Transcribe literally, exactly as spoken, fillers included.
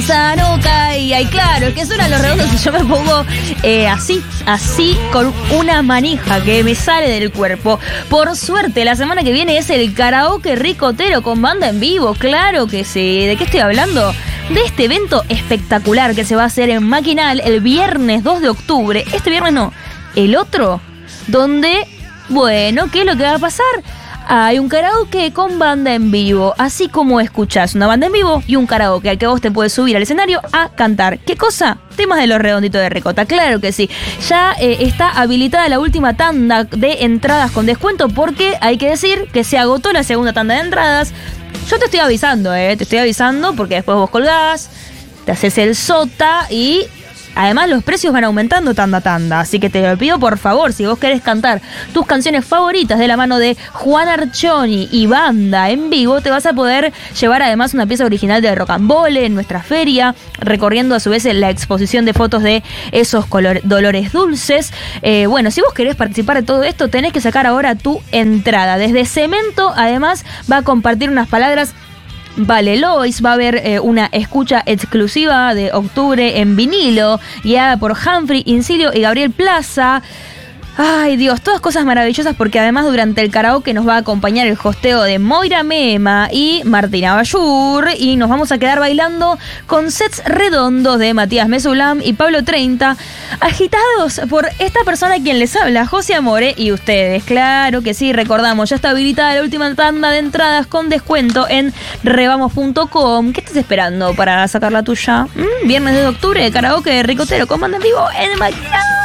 casa no caía. Y claro, es que suenan Los Redondos y yo me pongo eh, así, así, con una manija que me sale del cuerpo. Por suerte, la semana que viene es el karaoke ricotero con banda en vivo. Claro que sí. ¿De qué estoy hablando? De este evento espectacular que se va a hacer en Maquinal el viernes dos de octubre. Este viernes no, el otro, donde, bueno, ¿qué es lo que va a pasar? Hay un karaoke con banda en vivo, así como escuchás una banda en vivo y un karaoke al que vos te puedes subir al escenario a cantar. ¿Qué cosa? Temas de Los Redonditos de Ricota, claro que sí. Ya eh, está habilitada la última tanda de entradas con descuento porque hay que decir que se agotó la segunda tanda de entradas. Yo te estoy avisando, eh, te estoy avisando porque después vos colgás, te haces el sota y... además los precios van aumentando tanda a tanda, así que te lo pido por favor, si vos querés cantar tus canciones favoritas de la mano de Juan Archoni y banda en vivo, te vas a poder llevar además una pieza original de Rocambole en nuestra feria, recorriendo a su vez la exposición de fotos de esos color, dolores dulces. Eh, bueno, si vos querés participar de todo esto, tenés que sacar ahora tu entrada. Desde Cemento, además, va a compartir unas palabras Vale Lois, va a haber eh, una escucha exclusiva de octubre en vinilo, guiada por Humphrey Incilio y Gabriel Plaza. Ay Dios, todas cosas maravillosas porque además durante el karaoke nos va a acompañar el hosteo de Moira Mema y Martina Bayur y nos vamos a quedar bailando con sets redondos de Matías Mesulam y Pablo treinta, agitados por esta persona a quien les habla, José Amore, y ustedes. Claro que sí, recordamos, ya está habilitada la última tanda de entradas con descuento en rebamos punto com. ¿Qué estás esperando para sacar la tuya? ¿Mm? Viernes de octubre, karaoke de Ricotero con banda en vivo en Maquinal.